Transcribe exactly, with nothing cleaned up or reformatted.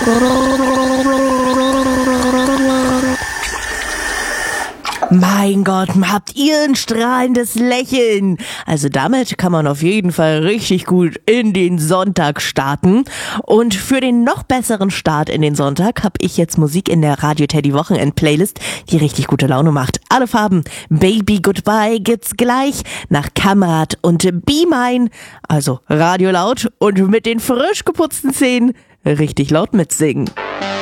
Mein Gott, habt ihr ein strahlendes Lächeln. Also damit kann man auf jeden Fall richtig gut in den Sonntag starten. Und für den noch besseren Start in den Sonntag habe ich jetzt Musik in der Radio Teddy Wochenend Playlist, die richtig gute Laune macht. Alle Farben Baby Goodbye gibt's gleich nach Kamerad und Be Mine. Also Radio laut und mit den frisch geputzten Zähnen richtig laut mitsingen.